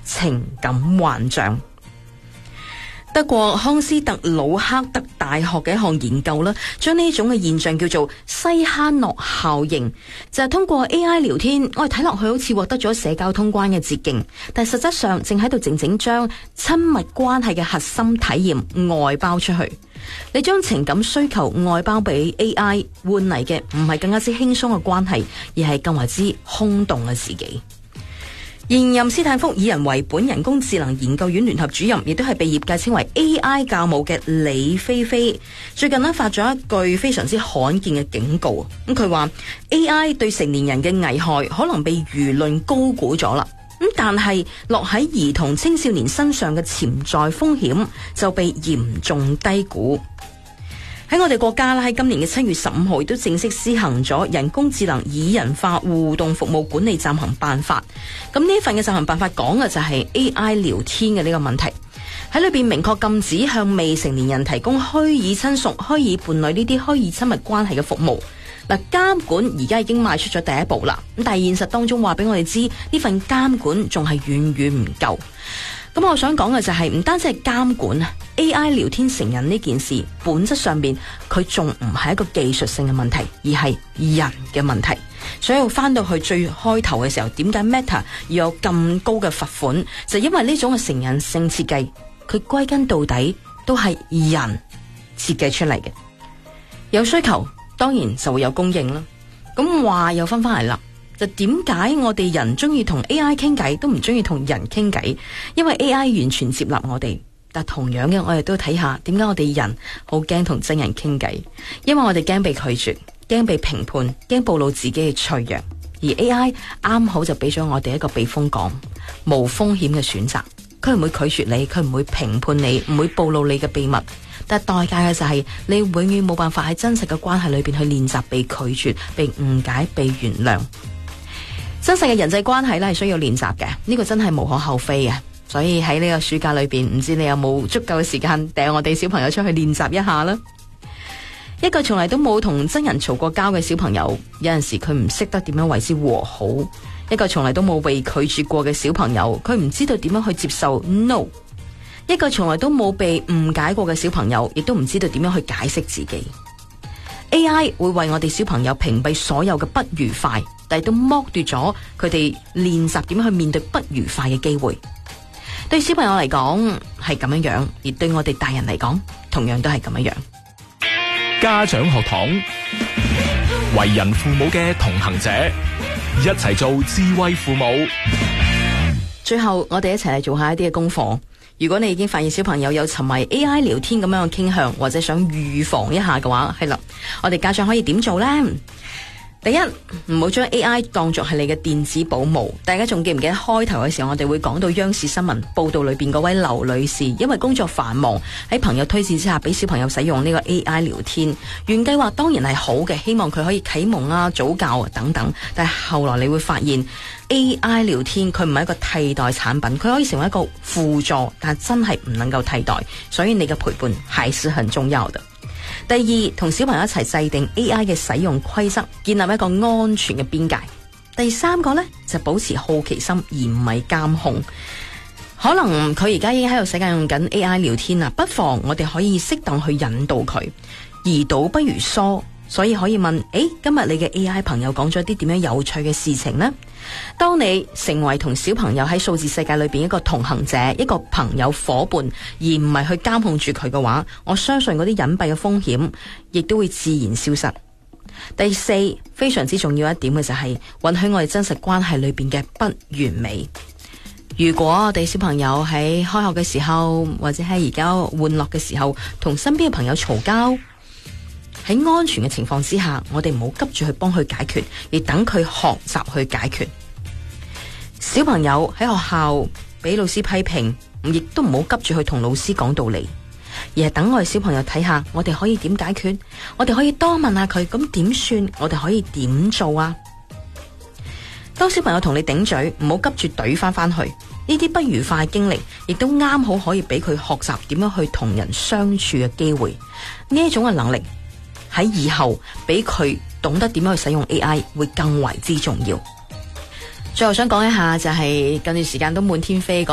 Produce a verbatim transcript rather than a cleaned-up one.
情感幻象。德國康斯特魯克特大學嘅一項研究啦，將呢種嘅現象叫做西哈諾效應，就係通過 A I 聊天，我哋睇落去好似獲得咗社交通關嘅捷徑，但實質上正喺度靜靜將親密關係嘅核心體驗外包出去。你將情感需求外包俾 A I 換嚟嘅唔係更加之輕鬆嘅關係，而係更為之空洞嘅自己。現任斯坦福以人為本人工智能研究院聯合主任，亦都係被業界稱為 A I 教母嘅李飛飛，最近呢發咗一句非常之罕見嘅警告。咁佢話 A I 對成年人嘅危害可能被輿論高估咗啦，咁但係落喺兒童青少年身上嘅潛在風險就被嚴重低估。喺我哋國家啦，喺今年嘅七月十五號亦都正式施行咗人工智能擬人化互動服務管理暫行辦法。咁呢份嘅暫行辦法講嘅就係 A I 聊天嘅呢個問題，喺裏邊明確禁止向未成年人提供虛擬親屬、虛擬伴侶呢啲虛擬親密關係嘅服務。嗱，監管而家已經邁出咗第一步啦，咁但係現實當中話俾我哋知，呢份監管仲係遠遠唔夠。咁我想講嘅就係唔單止係監管啊 ，A I 聊天成癮呢件事本質上面佢仲唔係一個技術性嘅問題，而係人嘅問題。所以我翻到去最開頭嘅時候，點解 Meta 要有咁高嘅罰款？就因為呢種嘅成癮性設計，佢歸根到底都係人設計出嚟嘅。有需求，當然就會有供應啦。咁話又分翻嚟啦。就點解我哋人中意同 A I 傾偈，都唔中意同人傾偈？因為 A I 完全接納我哋，但同樣嘅，我哋都睇下點解我哋人好驚同真人傾偈？因為我哋驚被拒絕，驚被評判，驚暴露自己嘅脆弱。而 A I 啱好就俾咗我哋一個避風港，無風險嘅選擇。佢唔會拒絕你，佢唔會評判你，唔會暴露你嘅秘密。但代價嘅就係你永遠冇辦法喺真實嘅關係裏邊去練習被拒絕、被誤解、被原諒。真實嘅人際關係咧係需要練習嘅，呢個真係無可厚非嘅。所以喺呢個暑假裏邊，唔知你有冇足夠嘅時間帶我哋小朋友出去練習一下呢？一個從嚟都冇同真人嘈過交嘅小朋友，有陣時佢唔識得點樣為之和好；一個從嚟都冇被拒絕過嘅小朋友，佢唔知道點樣去接受 no；一個從來都冇被誤解過嘅小朋友，亦都唔知道點樣去解釋自己。A I 會為我哋小朋友屏蔽所有嘅不愉快，但係都剝奪咗佢哋練習點樣去面對不愉快嘅機會。對小朋友嚟講係咁樣樣，而對我哋大人嚟講同樣都係咁樣樣。 家長學堂，為人父母嘅同行者，一齊做智慧父母。 最後我哋一齊嚟做下一啲嘅功課。如果你已經發現小朋友有沉迷 A I 聊天咁樣嘅傾向，或者想預防一下嘅話，係啦，我哋家長可以點做呢？第一，唔好將 A I 當作係你嘅電子保姆。大家仲記唔記得開頭嘅時候，我哋會講到央視新聞報道裏邊嗰位劉女士，因為工作繁忙，喺朋友推薦之下，俾小朋友使用呢個 A I 聊天。原計劃當然係好嘅，希望佢可以啟蒙啊、早教啊等等。但係後來你會發現 A I 聊天佢唔係一個替代產品，佢可以成為一個輔助，但係真係唔能夠替代。所以你嘅陪伴還是很重要的。第二，同小朋友一齊制定 A I 嘅使用規則，建立一個安全嘅邊界。第三個呢，就保持好奇心而唔係監控。可能佢而家已經喺度使緊用緊 A I 聊天啦，不妨我哋可以適當去引導佢，宜導不如疏。所以可以問，誒，今日你嘅 A I 朋友講咗啲點樣有趣嘅事情呢？當你成為同小朋友喺數字世界裏邊一個同行者，一個朋友伙伴，而唔係去監控住佢嘅話，我相信嗰啲隱蔽嘅風險亦都會自然消失。第四，非常之重要一點嘅就係允許我哋真實關係裏邊嘅不完美。如果我哋小朋友喺開學嘅時候，或者喺而家玩樂嘅時候，同身邊嘅朋友嘈交，喺安全嘅情況之下，我哋唔好急住去幫佢解決，而等佢學習去解決。小朋友喺學校俾老師批評，亦都唔好急住去同老師講道理，而係等我哋小朋友睇下，我哋可以點解決，我哋可以多問下佢，咁點算，我哋可以點做啊？當小朋友同你頂嘴，唔好急住懟翻翻去，呢啲不愉快嘅經歷，亦都啱好可以俾佢學習點樣去同人相處嘅機會。呢一種嘅能力喺以後俾佢懂得點樣去使用 A I 會更為之重要。最後想講一下就係近段時間都滿天飛。